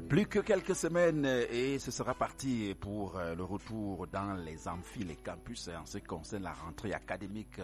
Plus que quelques semaines et ce sera parti pour le retour dans les amphis, les campus en ce qui concerne la rentrée académique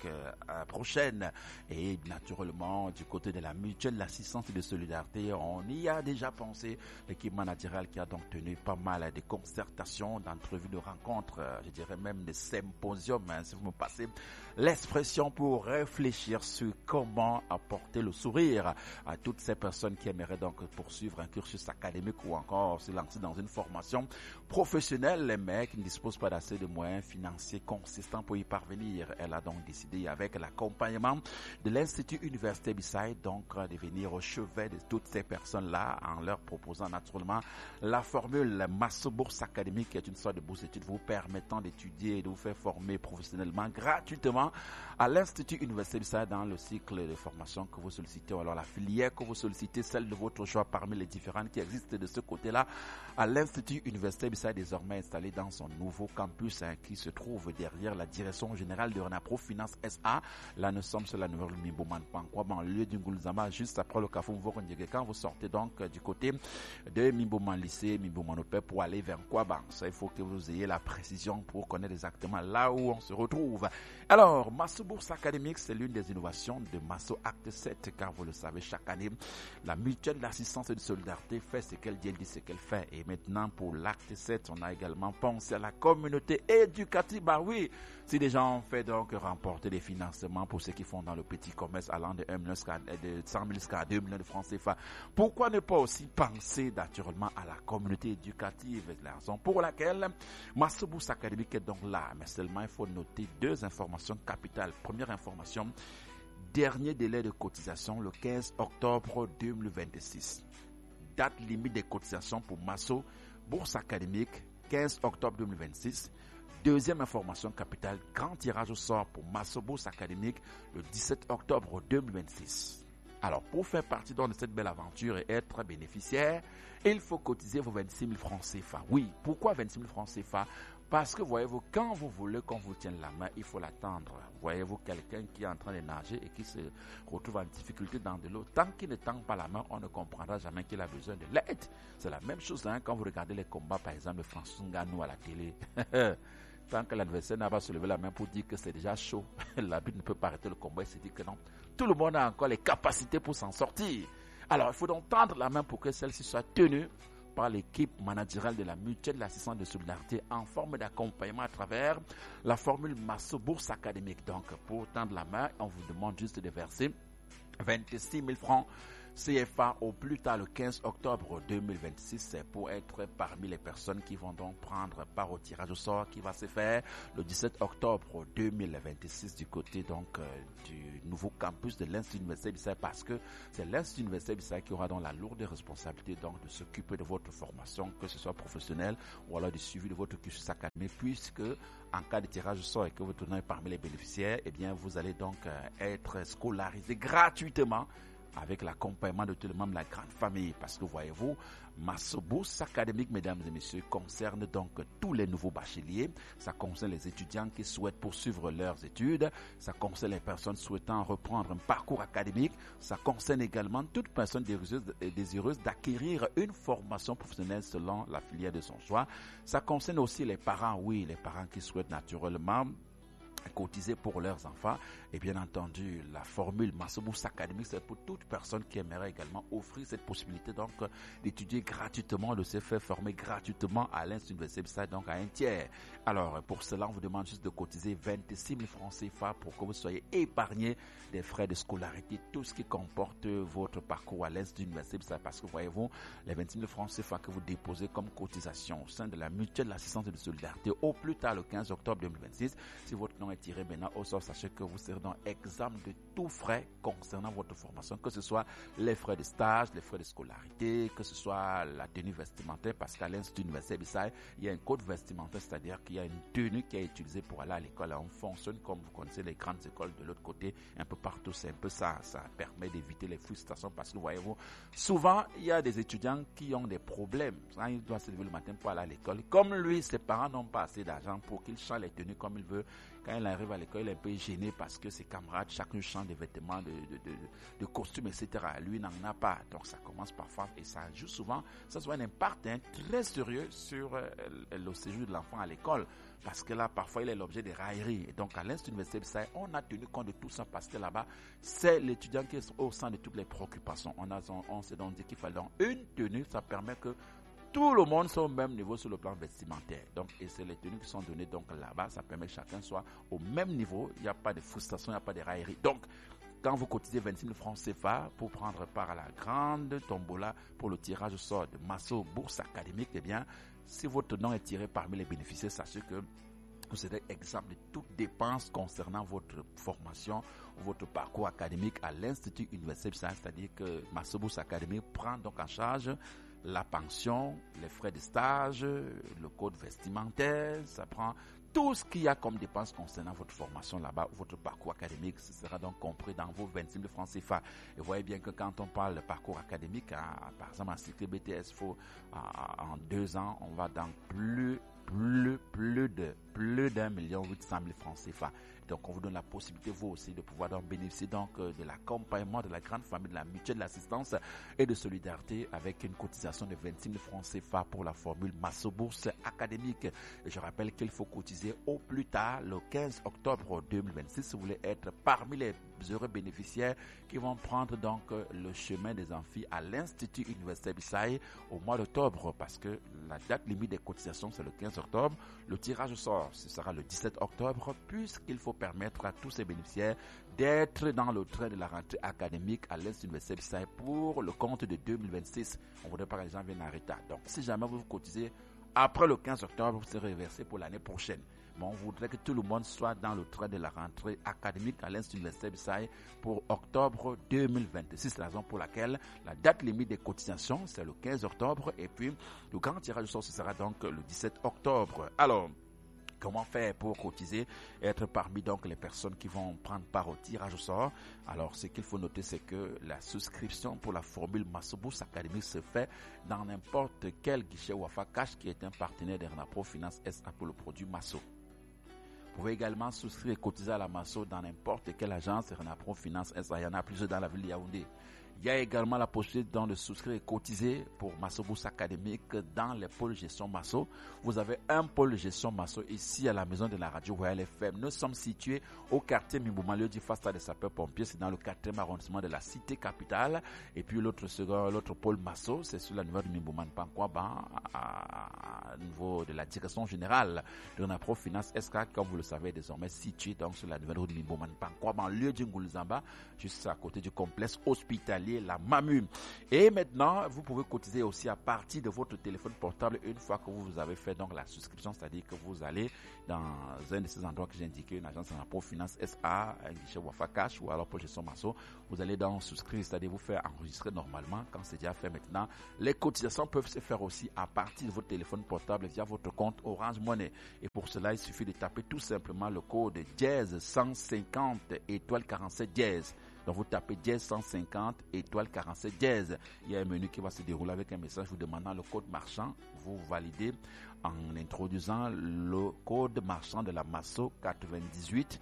prochaine. Et naturellement, du côté de la mutuelle d'assistance et de solidarité, on y a déjà pensé. L'équipe managériale qui a donc tenu pas mal de concertations, d'entrevues, de rencontres, je dirais même des symposiums, si vous me passez l'expression, pour réfléchir sur comment apporter le sourire à toutes ces personnes qui aimeraient donc poursuivre un cursus académique ou encore se lancer dans une formation professionnelle, mais qui ne dispose pas d'assez de moyens financiers consistants pour y parvenir. Elle a donc décidé, avec l'accompagnement de l'Institut Université Bissaï, donc de venir au chevet de toutes ces personnes-là en leur proposant naturellement la formule Masso Bourse Académique, qui est une sorte de bourse d'études vous permettant d'étudier et de vous faire former professionnellement gratuitement à l'Institut Université Bissaï dans le cycle de formation que vous sollicitez, ou alors la filière que vous sollicitez, celle de votre choix parmi les différentes qui existent de ce côté-là à l'Institut Université Bissaï, désormais installé dans son nouveau campus qui se trouve derrière la direction générale de Renapro Finance SA. Là, nous sommes sur la nouvelle Mimboman Pankwa, en lieu d'Ungulzama, juste après le Kafou Mvorondjege. Quand vous sortez donc du côté de Mimboman Lycée, Mimboman Opé pour aller vers Kwabang, ça, il faut que vous ayez la précision pour connaître exactement là où on se retrouve. Alors, Masso Bourse Académique, c'est l'une des innovations de Masso Acte 7, car vous le savez, chaque année, la mutuelle d'assistance et de solidarité fait ce qu'elle dit, elle dit ce qu'elle fait. Et maintenant, pour l'acte 7, on a également pensé à la communauté éducative. Bah oui, si des gens ont fait donc remporter des financements pour ceux qui font dans le petit commerce allant de 1 million de 100 000 jusqu'à 2 millions de francs CFA, pourquoi ne pas aussi penser naturellement à la communauté éducative? C'est la raison pour laquelle Masso Bourse Académique est donc là. Mais seulement, il faut noter deux informations capitales. Première information, dernier délai de cotisation le 15 octobre 2026. Date limite des cotisations pour Masso Bourse Académique, 15 octobre 2026. Deuxième information capitale, grand tirage au sort pour Masso Bourse Académique le 17 octobre 2026. Alors, pour faire partie de cette belle aventure et être bénéficiaire, il faut cotiser vos 26 000 francs CFA. Oui, pourquoi 26 000 francs CFA? Parce que, voyez-vous, quand vous voulez qu'on vous tienne la main, il faut l'attendre. Voyez-vous, quelqu'un qui est en train de nager et qui se retrouve en difficulté dans de l'eau, tant qu'il ne tend pas la main, on ne comprendra jamais qu'il a besoin de l'aide. C'est la même chose quand vous regardez les combats, par exemple, de François Ngannou à la télé. Tant que l'adversaire n'a pas soulevé la main pour dire que c'est déjà chaud, l'arbitre ne peut pas arrêter le combat et se dit que non. Tout le monde a encore les capacités pour s'en sortir. Alors, il faut donc tendre la main pour que celle-ci soit tenue par l'équipe managériale de la mutuelle d'assistance de solidarité en forme d'accompagnement à travers la formule Masso Bourse Académique. Donc, pour tendre la main, on vous demande juste de verser 26 000 francs CFA au plus tard le 15 octobre 2026 pour être parmi les personnes qui vont donc prendre part au tirage au sort qui va se faire le 17 octobre 2026 du côté donc du nouveau campus de l'Institut Université Bissaï, parce que c'est l'Institut Université Bissaï qui aura donc la lourde responsabilité donc de s'occuper de votre formation, que ce soit professionnelle ou alors du suivi de votre cursus académique, puisque en cas de tirage au sort et que vous tournez parmi les bénéficiaires, eh bien vous allez donc être scolarisé gratuitement avec l'accompagnement de tout le membres de la grande famille. Parce que voyez-vous, Masso Bourse Académique, mesdames et messieurs, concerne donc tous les nouveaux bacheliers. Ça concerne les étudiants qui souhaitent poursuivre leurs études. Ça concerne les personnes souhaitant reprendre un parcours académique. Ça concerne également toute personne désireuse d'acquérir une formation professionnelle selon la filière de son choix. Ça concerne aussi les parents, oui, les parents qui souhaitent naturellement cotiser pour leurs enfants. Et bien entendu, la formule Masso Bourse Académique, c'est pour toute personne qui aimerait également offrir cette possibilité donc d'étudier gratuitement, de se faire former gratuitement à l'Institut Université Bissaï, donc à un tiers. Alors, pour cela, on vous demande juste de cotiser 26 000 francs CFA pour que vous soyez épargné des frais de scolarité, tout ce qui comporte votre parcours à l'Institut Université Bissaï, parce que voyez-vous, les 26 000 francs CFA que vous déposez comme cotisation au sein de la mutuelle d'assistance et de solidarité au plus tard le 15 octobre 2026, si votre nom est tiré maintenant au sort, sachez que vous serez donc exempt de tous frais concernant votre formation, que ce soit les frais de stage, les frais de scolarité, que ce soit la tenue vestimentaire, parce qu'à l'Institut Université Bissaï, il y a un code vestimentaire, c'est-à-dire qu'il y a une tenue qui est utilisée pour aller à l'école. On fonctionne comme vous connaissez les grandes écoles de l'autre côté, un peu partout, c'est un peu ça. Ça permet d'éviter les frustrations, parce que voyez-vous, souvent, il y a des étudiants qui ont des problèmes. Ils doivent se lever le matin pour aller à l'école. Comme lui, ses parents n'ont pas assez d'argent pour qu'il change les tenues comme il veut. Quand il arrive à l'école, il est un peu gêné parce que ses camarades, chacun change de vêtements, de costumes, etc. Lui n'en a pas. Donc ça commence parfois et ça joue souvent, ça soit un impact très sérieux sur le séjour de l'enfant à l'école. Parce que là, parfois, il est l'objet de railleries. Et donc, à l'Institut universitaire de Bisaï, on a tenu compte de tout ça parce que là-bas, c'est l'étudiant qui est au centre de toutes les préoccupations. On s'est donc dit qu'il fallait donc une tenue, ça permet que tout le monde soit au même niveau sur le plan vestimentaire. Donc, et c'est les tenues qui sont données donc là-bas, ça permet que chacun soit au même niveau. Il n'y a pas de frustration, il n'y a pas de railleries. Donc, quand vous cotisez 26 000 francs CFA pour prendre part à la grande tombola pour le tirage au sort de Masso Bourse Académique, eh bien, si votre nom est tiré parmi les bénéficiaires, sachez que vous serez exempt de toute dépense concernant votre formation ou votre parcours académique à l'Institut universitaire, c'est-à-dire que Masso Bourse Académique prend donc en charge la pension, les frais de stage, le code vestimentaire, ça prend tout ce qu'il y a comme dépenses concernant votre formation là-bas, votre parcours académique, ce sera donc compris dans vos 26 000 francs CFA. Et vous voyez bien que quand on parle de parcours académique, par exemple en cycle BTS, en 2 ans, on va dans plus d'1 800 000 francs CFA. Donc, on vous donne la possibilité, vous aussi, de pouvoir donc bénéficier donc de l'accompagnement de la grande famille, de la mutuelle d'assistance et de solidarité avec une cotisation de 26 000 francs CFA pour la formule Masso Bourse Académique. Et je rappelle qu'il faut cotiser au plus tard le 15 octobre 2026 si vous voulez être parmi les heureux bénéficiaires qui vont prendre donc le chemin des amphis à l'Institut universitaire Bisaï au mois d'octobre, parce que la date limite des cotisations c'est le 15 octobre. Le tirage au sort ce sera le 17 octobre, puisqu'il faut permettre à tous ces bénéficiaires d'être dans le train de la rentrée académique à l'Institut universitaire Bisaï pour le compte de 2026. On ne voudrait pas que les gens viennent en retard. Donc si jamais vous cotisez après le 15 octobre, vous serez reversé pour l'année prochaine. Mais on voudrait que tout le monde soit dans le train de la rentrée académique à l'Institut universitaire Bisaï pour octobre 2026. C'est la raison pour laquelle la date limite des cotisations, c'est le 15 octobre. Et puis, le grand tirage au sort, ce sera donc le 17 octobre. Alors, comment faire pour cotiser et être parmi donc les personnes qui vont prendre part au tirage au sort? Alors, ce qu'il faut noter, c'est que la souscription pour la formule Masso Bourse Académique se fait dans n'importe quel guichet Wafa Cash qui est un partenaire de Renapro Finance SA pour le produit Masso. Vous pouvez également souscrire et cotiser à la Masso dans n'importe quelle agence Renapro Finance SA. Il y en a plusieurs dans la ville de Yaoundé. Il y a également la possibilité de souscrire et cotiser pour Masso Bourse Académique dans les pôles gestion Masso. Vous avez un pôle gestion Masso ici à la maison de la radio Royal FM. Nous sommes situés au quartier Mimbouma, lieu du face des sapeurs-pompiers. C'est dans le 4e arrondissement de la cité capitale. Et puis l'autre pôle Masso, c'est sur la niveau de Mimbouma Pankwaba, à niveau de la direction générale de Renapro Finance SK, comme vous le savez désormais, situé donc sur la nouvelle de Mimbouma Pankwaba, lieu du Ngulzamba, juste à côté du complexe hospitalier la MAMU. Et maintenant, vous pouvez cotiser aussi à partir de votre téléphone portable une fois que vous avez fait donc la souscription, c'est-à-dire que vous allez dans un de ces endroits que j'ai indiqué, une agence Renapro Finance SA, un guichet Wafa Cash ou alors pour gestion Masso, vous allez donc souscrire, c'est-à-dire vous faire enregistrer normalement quand c'est déjà fait maintenant. Les cotisations peuvent se faire aussi à partir de votre téléphone portable via votre compte Orange Money. Et pour cela, il suffit de taper tout simplement le code dièse 150 étoile 47 dièse. Donc vous tapez dièse 150 étoile 47 dièse. Il y a un menu qui va se dérouler avec un message vous demandant le code marchand. Vous validez en introduisant le code marchand de la Masso 98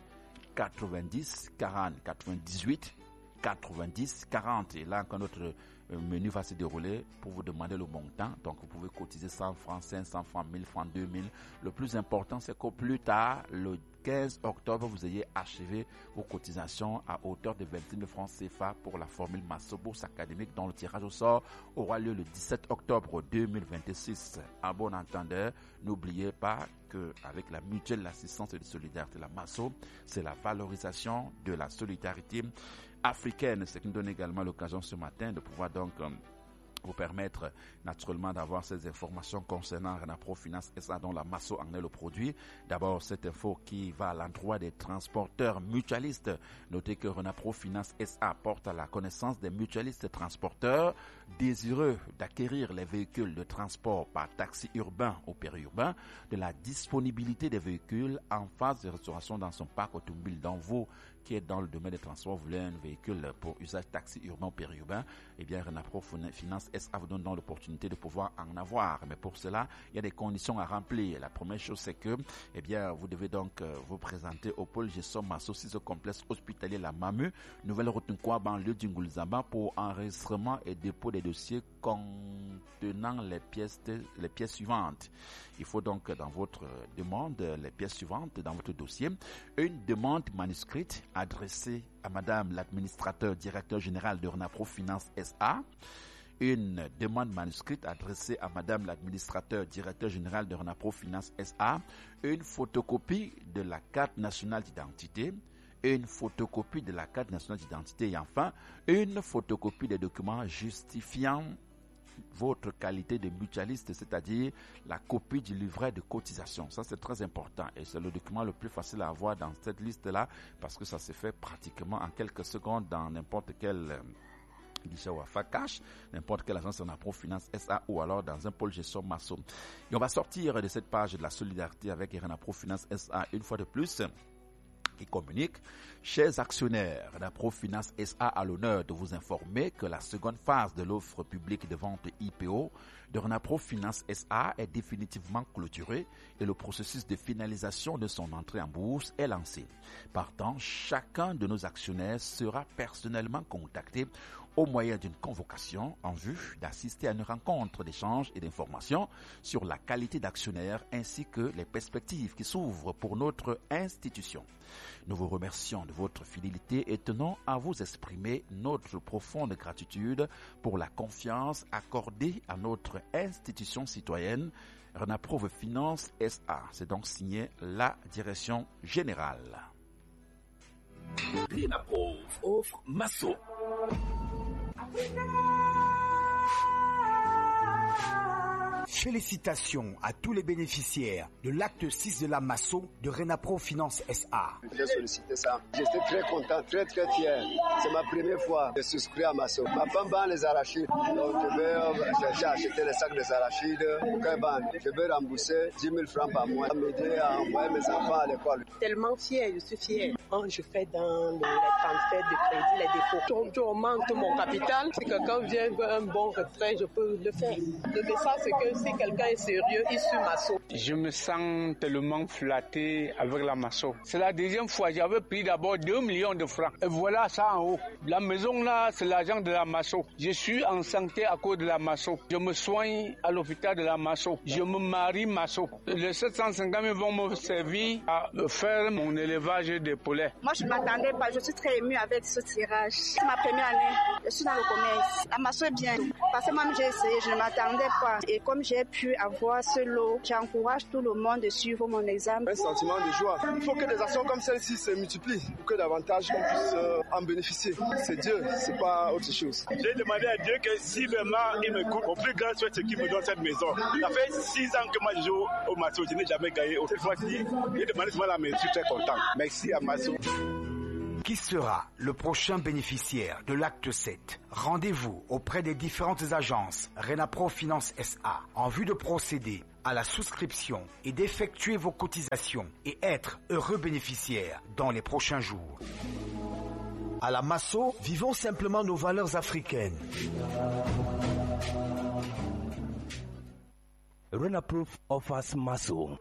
90 40 98 90 40. Et là encore notre menu va se dérouler pour vous demander le montant. Donc vous pouvez cotiser 100 francs, 500 francs, 1000 francs, 2000. Le plus important c'est qu'au plus tard, le 15 octobre, vous ayez achevé vos cotisations à hauteur de 26 000 francs CFA pour la formule Masso Bourse Académique dont le tirage au sort aura lieu le 17 octobre 2026. En bon entendeur, n'oubliez pas qu'avec la mutuelle d'assistance et de solidarité, la Masso, c'est la valorisation de la solidarité africaine. Ce qui nous donne également l'occasion ce matin de pouvoir donc vous permettre naturellement d'avoir ces informations concernant Renapro Finance SA dont la Masso en est le produit. D'abord, cette info qui va à l'endroit des transporteurs mutualistes. Notez que Renapro Finance SA porte à la connaissance des mutualistes transporteurs désireux d'acquérir les véhicules de transport par taxi urbain ou périurbain de la disponibilité des véhicules en phase de restauration dans son parc automobile dans vos qui est dans le domaine des transports, vous voulez un véhicule pour usage taxi urbain ou périurbain, eh bien Renapro Finance SA vous donne donc l'opportunité de pouvoir en avoir. Mais pour cela, il y a des conditions à remplir. La première chose, c'est que, eh bien, vous devez donc vous présenter au pôle Gestion Masso 6 au complexe hospitalier La Mamu, nouvelle route Nkwaba, en lieu d'Ingulzamba, pour enregistrement et dépôt des dossiers contenant les pièces suivantes. Il faut donc dans votre demande les pièces suivantes dans votre dossier: une demande manuscrite adressée à Madame l'administrateur directeur général de Renapro Finance SA, une demande manuscrite adressée à Madame l'administrateur directeur général de Renapro Finance SA, une photocopie de la carte nationale d'identité, une photocopie de la carte nationale d'identité et enfin une photocopie des documents justifiant votre qualité de mutualiste, c'est-à-dire la copie du livret de cotisation. Ça, c'est très important et c'est le document le plus facile à avoir dans cette liste-là parce que ça se fait pratiquement en quelques secondes dans n'importe quel guichet ou à cash, n'importe quelle agence Renapro Finance SA ou alors dans un pôle gestion Masso. Et on va sortir de cette page de la solidarité avec Renapro Finance SA une fois de plus. Il communique: chers actionnaires, Renapro Finance SA a l'honneur de vous informer que la seconde phase de l'offre publique de vente IPO de Renapro Finance SA est définitivement clôturée et le processus de finalisation de son entrée en bourse est lancé. Partant, chacun de nos actionnaires sera personnellement contacté au moyen d'une convocation en vue d'assister à une rencontre d'échange et d'information sur la qualité d'actionnaire ainsi que les perspectives qui s'ouvrent pour notre institution. Nous vous remercions de votre fidélité et tenons à vous exprimer notre profonde gratitude pour la confiance accordée à notre institution citoyenne Renapro Finance SA. C'est donc signé la direction générale. Renapro offre Masso. Félicitations à tous les bénéficiaires de l'acte 6 de la Masso de Renapro Finance SA. J'ai sollicité ça. J'étais très content, très fier. C'est ma première fois de souscrire à Masso. Ma femme vend les arachides. Donc j'ai acheté les sacs des arachides. Je vais rembourser 10 000 francs par mois. Ça m'aider à envoyer mes enfants à l'école. Tellement fier, je suis fier. Quand je fais dans les transferts de crédit, les dépôts, je augmente mon capital. Si quelqu'un vient veut un bon retrait, je peux le faire. Le message, c'est que si quelqu'un est sérieux, il suit Masso. Je me sens tellement flatté avec la Masso. C'est la deuxième fois. J'avais pris d'abord 2 millions de francs. Et voilà ça en haut. La maison là, c'est l'argent de la Masso. Je suis en santé à cause de la Masso. Je me soigne à l'hôpital de la Masso. Je me marie Masso. Les 750 000 vont me servir à faire mon élevage de poulets. Moi, je ne m'attendais pas. Je suis très émue avec ce tirage. C'est ma première année. Je suis dans le commerce. La Masso est bien. Parce que moi, j'ai essayé. Je ne m'attendais pas. Et comme j'ai pu avoir ce lot, j'encourage tout le monde à suivre mon examen. Un sentiment de joie. Il faut que des actions comme celle-ci se multiplient pour que davantage on puisse en bénéficier. C'est Dieu, c'est pas autre chose. J'ai demandé à Dieu que si vraiment il me coupe, au plus grand soit ce qui me donne cette maison. Ça fait 6 ans que moi je joue au Masso, je n'ai jamais gagné. Cette fois-ci, j'ai demandé souvent la maison, je suis très content. Merci à Masso. Qui sera le prochain bénéficiaire de l'acte 7? Rendez-vous auprès des différentes agences Renapro Finance SA en vue de procéder à la souscription et d'effectuer vos cotisations et être heureux bénéficiaire dans les prochains jours. À la Masso, vivons simplement nos valeurs africaines. Renapro offers Masso.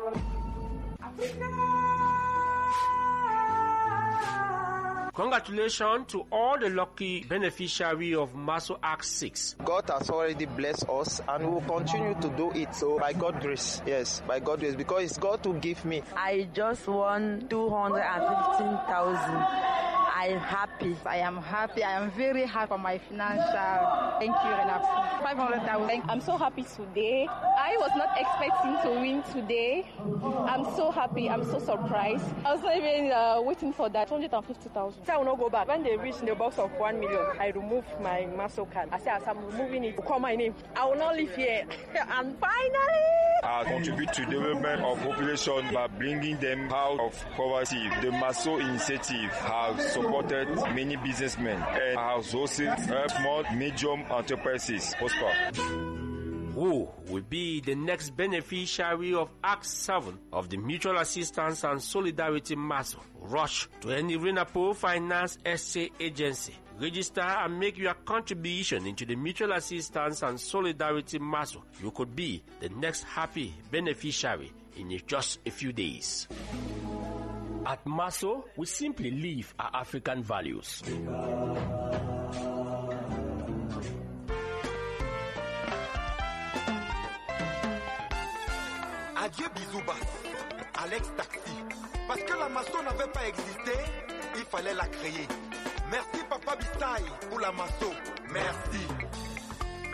Congratulations to all the lucky beneficiaries of Masso Act 6. God has already blessed us and will continue to do it. So by God's grace, yes, by God's grace, because it's God who give me. I just won 215,000. I'm happy. I am happy. I am very happy for my financial. Thank you, Renapro. 500,000. I'm so happy today. I was not expecting to win today. I'm so happy. I'm so surprised. I was not even waiting for that. 250,000. I will not go back. When they reach the box of 1 million, I remove my Masso card. I say, as I'm removing it, call my name. I will not live here. And finally, I contribute to the development of population by bringing them out of poverty. The Masso initiative has supported many businessmen and has also helped small, medium enterprises prosper. Who will be the next beneficiary of Act 7 of the Mutual Assistance and Solidarity MASO? Rush to any RENAPO Finance SA agency. Register and make your contribution into the Mutual Assistance and Solidarity MASO. You could be the next happy beneficiary in just a few days. At MASO, we simply live our African values. Adieu Bizoubas, Alex Taxi. Parce que la MASO n'avait pas existé, il fallait la créer. Merci Papa Bistaï pour la MASO. Merci.